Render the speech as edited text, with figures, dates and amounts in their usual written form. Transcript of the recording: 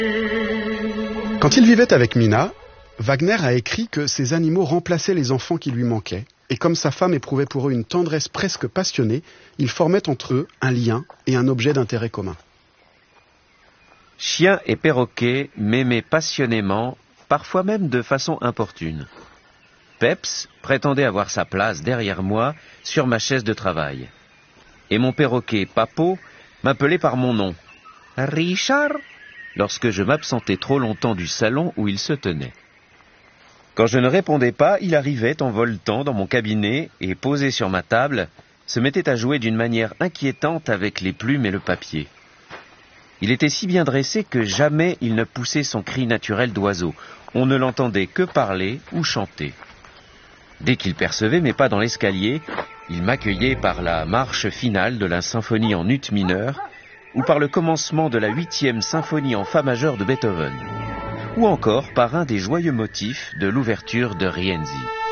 Quand il vivait avec Mina, Wagner a écrit que ces animaux remplaçaient les enfants qui lui manquaient, et comme sa femme éprouvait pour eux une tendresse presque passionnée, ils formaient entre eux un lien et un objet d'intérêt commun. Chien et perroquet m'aimaient passionnément, parfois même de façon importune. Peps prétendait avoir sa place derrière moi sur ma chaise de travail. Et mon perroquet Papo m'appelait par mon nom, Richard, lorsque je m'absentais trop longtemps du salon où il se tenait. Quand je ne répondais pas, il arrivait en voletant dans mon cabinet et, posé sur ma table, se mettait à jouer d'une manière inquiétante avec les plumes et le papier. Il était si bien dressé que jamais il ne poussait son cri naturel d'oiseau. On ne l'entendait que parler ou chanter. Dès qu'il percevait mes pas dans l'escalier, il m'accueillait par la marche finale de la symphonie en ut mineur ou par le commencement de la 8e symphonie en fa majeur de Beethoven, ou encore par un des joyeux motifs de l'ouverture de Rienzi.